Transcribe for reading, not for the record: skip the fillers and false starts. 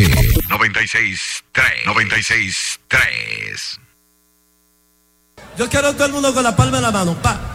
96.3. Yo quiero todo el mundo con la palma de la mano. Pa.